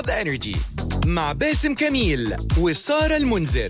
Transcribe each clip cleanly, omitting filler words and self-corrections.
انرجي مع باسم كميل وسارة المنذر.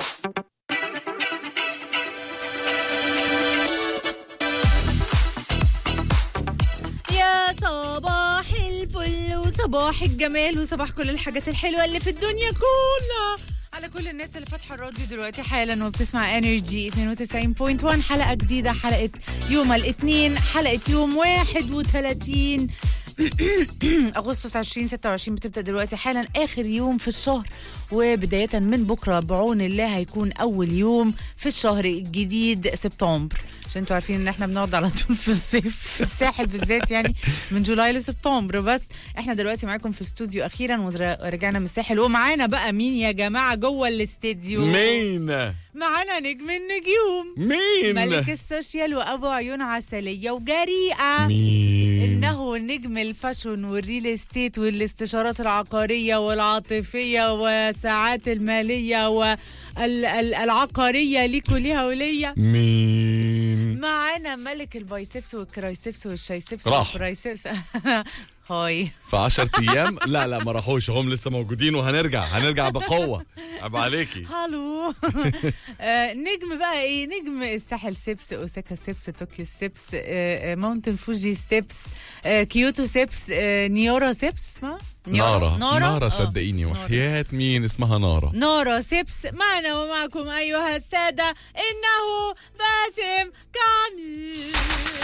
يا صباح الفل وصباح الجمال وصباح كل الحاجات الحلوة اللي في الدنيا كلها على كل الناس اللي فاتحة الراديو دلوقتي حالا وبتسمع انرجي 92.1. حلقة جديدة، حلقة يوم الاثنين، حلقة يوم 31 أغسطس 2026 بتبدأ دلوقتي حالا، آخر يوم في الشهر، وبداية من بكرة بعون الله هيكون أول يوم في الشهر الجديد سبتمبر، عشان انتوا عارفين ان احنا بنقعد على طول في الصيف في الساحل بالذات، يعني من جولاي لسبتمبر. بس احنا دلوقتي معاكم في الاستوديو أخيرا ورجعنا من الساحل. ومعانا بقى مين يا جماعة جوه الاستوديو؟ مين؟ معانا نجم النجوم، مين؟ ملك السوشيال وأبو عيون عسلية وجريئة. مين؟ إنه نجم الفاشون والريل استيت والاستشارات العقارية والعاطفية والساعات المالية والعقارية ليك وليها وليا. مين؟ معانا ملك البايسبس والكرايسبس والشايسبس راح. والبرايسبس. هاي في 10 ايام لا ما راحوش، هم لسه موجودين وهنرجع بقوه. عيب عليكي. هالو. نجم بقى ايه؟ نجم الساحل سيبس، اوساكا سيبس، طوكيو سيبس، ماونتن فوجي سيبس، كيوتو سيبس، نيورا سيبس. اسمها نارا صدقيني وحياة مين اسمها نارا سيبس. معنا ومعكم ايها الساده انه باسم كامل.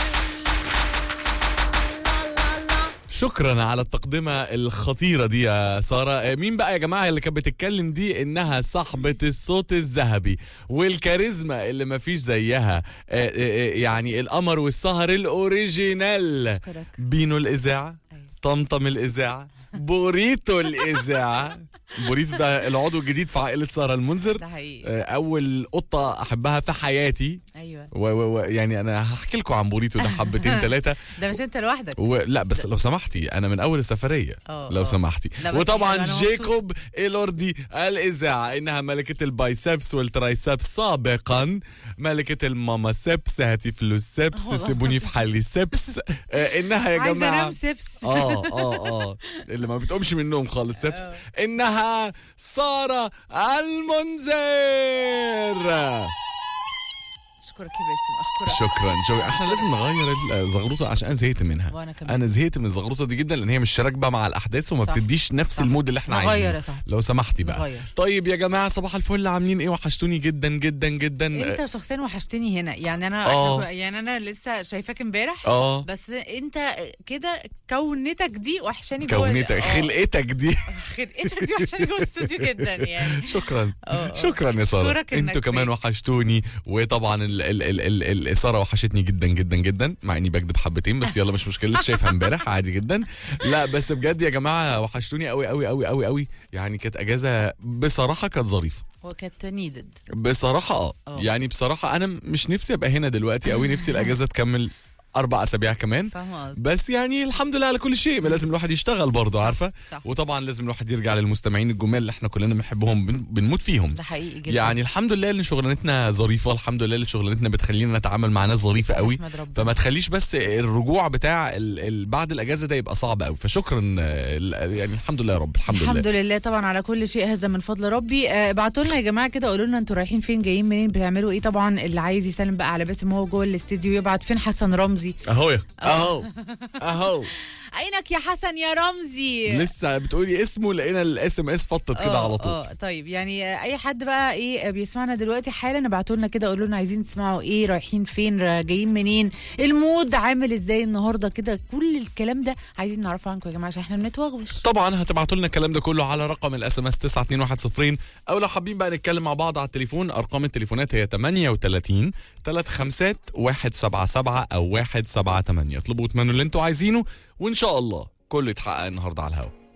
شكرا على التقدمة الخطيرة دي يا سارة. مين بقى يا جماعة اللي كانت بتتكلم دي؟ إنها صاحبة الصوت الذهبي والكاريزما اللي ما فيش زيها، يعني القمر والسهر الأوريجينال، بينو الإذاعة، طمطم الإذاعة، بوريتو الإذاعة. بوريتو ده العضو الجديد في عائلة سارة المنذر، ده حقيقي. أول قطة أحبها في حياتي. أيوة. يعني أنا هحكي لكم عن بوريتو ده حبتين ثلاثة. ده مش أنت لوحدك. لا بس لو سمحتي أنا من أول السفرية لو سمحتي. وطبعا جيكوب إيلوردي الإذاعة، إنها ملكة البايسبس والترايسبس سابقا، ملكة الماما سبس، هاتي فلوس سبس، سيبوني في حالي سبس. إنها يا جماعة عايزة أنام سبس. اللي ما بتقومش من النوم خالص سبس. إنها سارة المنذر. أشكرك يا باسم، أشكرك. شكرا. احنا لازم نغير الزغروطه عشان انا زهقت منها. وانا كمان انا زهقت من الزغروطه دي جدا، لان هي مش راكبه مع الاحداث وما بتديش نفس المود اللي احنا عايزينه. غير يا صاحبي لو سمحتي بقى. غير. طيب يا جماعه صباح الفل، عاملين ايه؟ وحشتوني جدا جدا جدا. انت شخصيا وحشتني هنا، يعني انا لسه شايفاك امبارح. بس انت كده كونتك دي وحشاني جوه. خلقتك دي وحشاني جوه الاستوديو جدا يعني. شكرا يا ساره. انتوا كمان وحشتوني. وطبعا ساره وحشتني جدا جدا جدا، مع اني بكذب حبتين، بس يلا مش مشكله، لسه شايفها امبارح عادي جدا. لا بس بجد يا جماعه وحشتوني قوي قوي قوي قوي قوي. يعني كانت اجازه بصراحه كانت ظريفه وكانت نيدد بصراحه. يعني بصراحه انا مش نفسي ابقى هنا دلوقتي قوي، نفسي الاجازه تكمل 4 أسابيع كمان. بس يعني الحمد لله على كل شيء. لازم الواحد يشتغل برضه، عارفة. وطبعا لازم الواحد يرجع للمستمعين الجمال اللي احنا كلنا بنحبهم بنموت فيهم. ده حقيقي جدا. يعني الحمد لله ان شغلانتنا ظريفة، الحمد لله ان شغلانتنا بتخلينا نتعامل مع ناس ظريفة قوي. فما تخليش بس الرجوع بتاع بعد الاجازة ده يبقى صعب قوي. فشكرا يعني الحمد لله يا رب. الحمد لله طبعا على كل شيء، هذا من فضل ربي. ابعتوا لنا يا جماعة كده، قولوا لنا انتوا رايحين فين، جايين منين، بتعملوا ايه. طبعا اللي عايز يسلم بقى على باسم هو جوه الاستديو يبعت فين. حسن رمزي اهو عينك يا حسن يا رمزي. لسه بتقولي اسمه، لقينا الاس ام اس فطت كده على طول. طيب يعني اي حد بقى ايه بيسمعنا دلوقتي حالا، ابعتوا لنا كده، قولوا لنا عايزين تسمعوا ايه، رايحين فين، جايين منين، المود عامل ازاي النهارده كده. كل الكلام ده عايزين نعرفه عنكم يا جماعه عشان احنا بنتوغوش. طبعا هتبعتوا لنا الكلام ده كله على رقم الاس ام اس 92110، او لو حابين بقى نتكلم مع بعض على التليفون، ارقام التليفونات هي 38 35 177 او 178. اطلبوا وتمنوا اللي انتوا عايزينه، وان شاء الله كله يتحقق النهارده على الهوا.